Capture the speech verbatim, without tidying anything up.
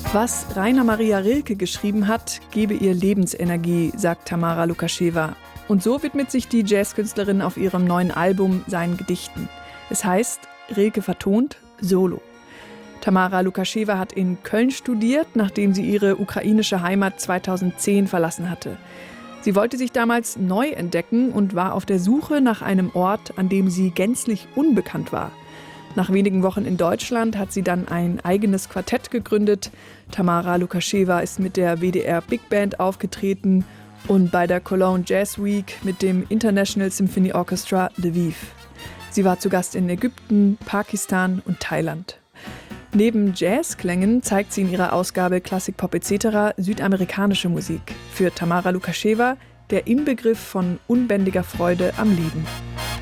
Was Rainer Maria Rilke geschrieben hat, gebe ihr Lebensenergie, sagt Tamara Lukascheva. Und so widmet sich die Jazzkünstlerin auf ihrem neuen Album seinen Gedichten. Es heißt Rilke vertont, Solo. Tamara Lukascheva hat in Köln studiert, nachdem sie ihre ukrainische Heimat zweitausendzehn verlassen hatte. Sie wollte sich damals neu entdecken und war auf der Suche nach einem Ort, an dem sie gänzlich unbekannt war. Nach wenigen Wochen in Deutschland hat sie dann ein eigenes Quartett gegründet. Tamara Lukascheva ist mit der W D R Big Band aufgetreten und bei der Cologne Jazz Week mit dem International Symphony Orchestra Lviv. Sie war zu Gast in Ägypten, Pakistan und Thailand. Neben Jazzklängen zeigt sie in ihrer Ausgabe Klassik Pop et cetera südamerikanische Musik. Für Tamara Lukascheva der Inbegriff von unbändiger Freude am Leben.